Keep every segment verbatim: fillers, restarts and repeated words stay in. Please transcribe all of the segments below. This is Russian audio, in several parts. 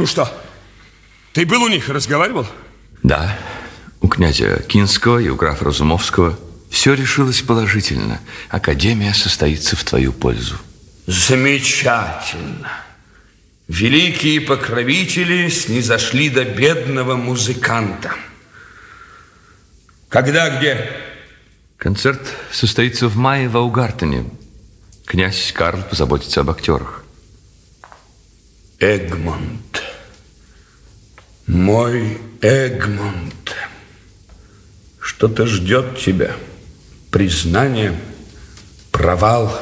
что, ты был у них и разговаривал? Да, у князя Кинского и у графа Разумовского. Все решилось положительно. Академия состоится в твою пользу. Замечательно. Великие покровители снизошли до бедного музыканта. Когда, где? Концерт состоится в мае в Аугартене. Князь Карл позаботится об актерах. Эгмонт. Мой Эгмонт. Что-то ждет тебя. Признание, провал.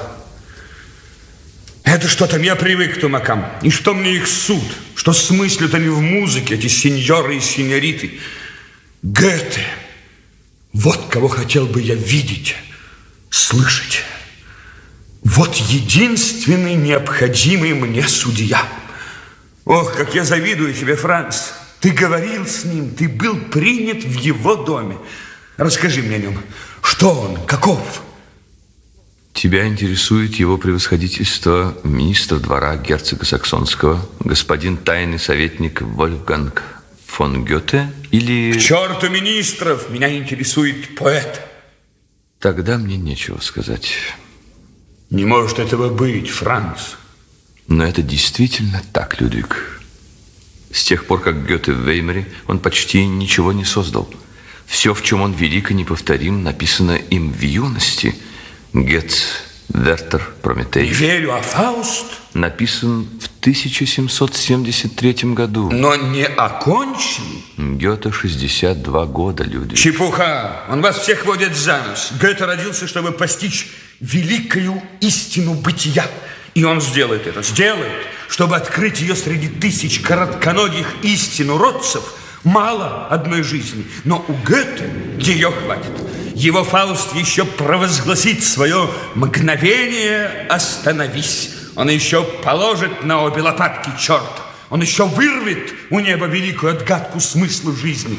Это что-то, я привык к тумакам. И что мне их суд? Что смыслят они в музыке, эти сеньоры и сеньориты? Гёте. Вот кого хотел бы я видеть, слышать. Вот единственный необходимый мне судья. Ох, как я завидую тебе, Франц. Ты говорил с ним, ты был принят в его доме. Расскажи мне о нем. Что он, каков? Тебя интересует его превосходительство министр двора герцога Саксонского, господин тайный советник Вольфганг фон Гёте или... К черту министров, меня интересует поэт. Тогда мне нечего сказать. Не может этого быть, Франц. Но это действительно так, Людвиг. С тех пор, как Гёте в Веймаре, он почти ничего не создал. Все, в чем он велик и неповторим, написано им в юности. Гетц, Вертер, Прометей. Не верю, а Фауст? Написан в тысяча семьсот семьдесят третьем году. Но не окончен? Гёте шестьдесят два года, Людвиг. Чепуха! Он вас всех водит за нос. Гёте родился, чтобы постичь великую истину бытия. И он сделает это, сделает, чтобы открыть ее среди тысяч коротконогих истинуродцев. Мало одной жизни, но у Гёте ее хватит. Его Фауст еще провозгласит свое мгновение «Остановись». Он еще положит на обе лопатки черта. Он еще вырвет у неба великую отгадку смысла жизни.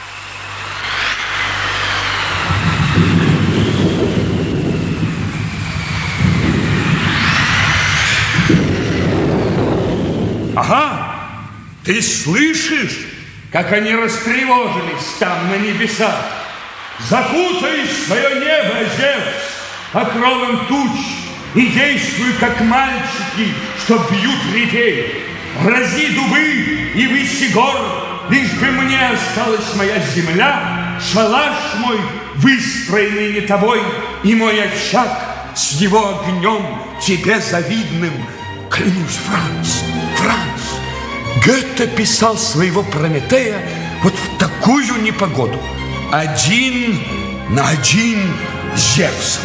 Ага, ты слышишь, как они растревожились там на небесах? Закутай свое небо, Зевс, покровом туч, и действуй, как мальчики, что бьют репей. Рази дубы и выси гор, лишь бы мне осталась моя земля, шалаш мой, выстроенный не тобой, и мой очаг с его огнем тебе завидным. Клянусь, Франц, Франц, Гёте писал своего Прометея вот в такую непогоду. Один на один с Зевсом.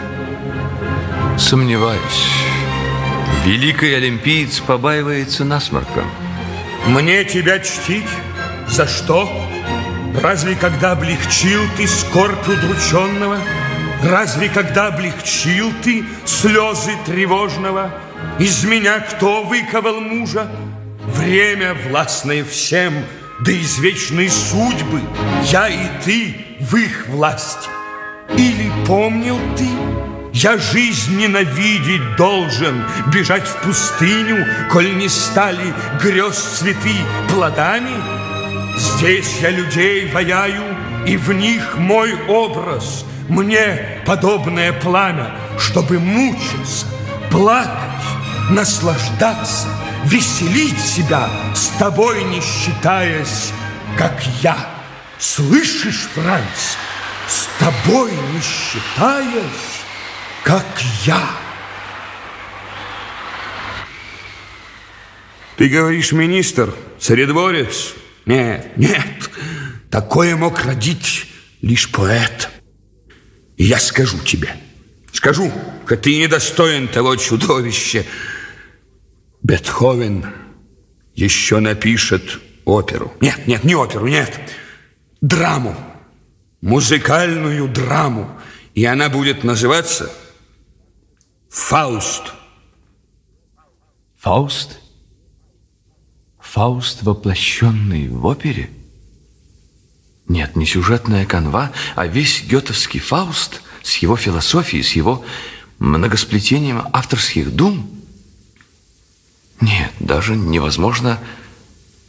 Сомневаюсь. Великий олимпиец побаивается насморка. Мне тебя чтить? За что? Разве когда облегчил ты скорбь удрученного? Разве когда облегчил ты слезы тревожного? Из меня кто выковал мужа? Время, властное всем, да из вечной судьбы я и ты в их власти. Или помнил ты, я жизнь ненавидеть должен, бежать в пустыню, коль не стали грез цветы плодами? Здесь я людей ваяю, и в них мой образ, мне подобное пламя, чтобы мучиться, плакать, наслаждаться, веселить себя, с тобой не считаясь, как я. Слышишь, Франц? С тобой не считаясь, как я. Ты говоришь, министр, царедворец? Нет, нет, такое мог родить лишь поэт. И я скажу тебе, скажу, что ты недостоин того чудовища. Бетховен еще напишет оперу. Нет, нет, не оперу, нет. Драму. Музыкальную драму. И она будет называться «Фауст». Фауст? Фауст, воплощенный в опере? Нет, не сюжетная канва, а весь гётовский Фауст с его философией, с его многосплетением авторских дум. Нет, даже невозможно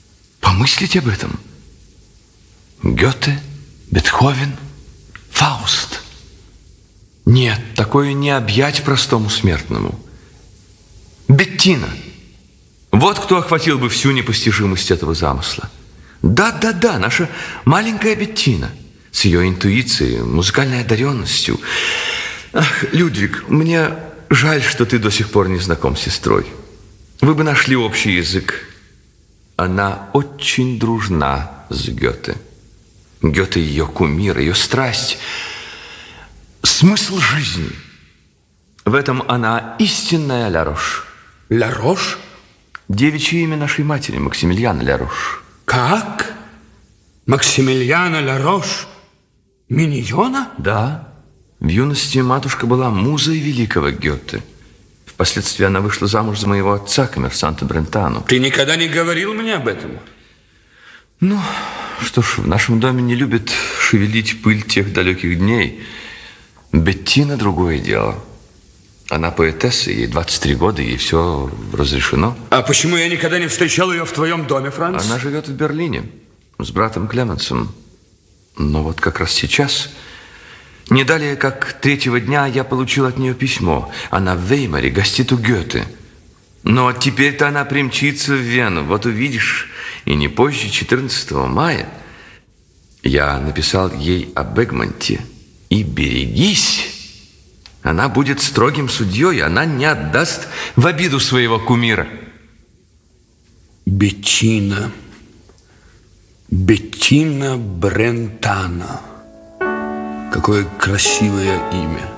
помыслить об этом. Гёте, Бетховен, Фауст. Нет, такое не объять простому смертному. Беттина. Вот кто охватил бы всю непостижимость этого замысла. Да-да-да, наша маленькая Беттина. С ее интуицией, музыкальной одаренностью. Ах, Людвиг, мне жаль, что ты до сих пор не знаком с сестрой. Вы бы нашли общий язык. Она очень дружна с Гёте. Гёте ее кумир, ее страсть, смысл жизни. В этом она истинная Ля-Рош. Ля-Рош? Девичье имя нашей матери, Максимилиана Ля-Рош. Как? Максимилиана Ля-Рош? Миньона? Да. В юности матушка была музой великого Гёте. Впоследствии она вышла замуж за моего отца, коммерсанта Брентану. Ты никогда не говорил мне об этом? Ну, что ж, в нашем доме не любят шевелить пыль тех далеких дней. Беттина другое дело. Она поэтесса, ей двадцать три года, ей все разрешено. А почему я никогда не встречал ее в твоем доме, Франц? Она живет в Берлине с братом Клеменсом. Но вот как раз сейчас, не далее как третьего дня, я получил от нее письмо. Она в Веймаре гостит у Гёте. Но теперь-то она примчится в Вену, вот увидишь. И не позже четырнадцатого мая я написал ей об Эгмонте. И берегись, она будет строгим судьей, она не отдаст в обиду своего кумира. Беттина. Беттина Брентано. Какое красивое имя.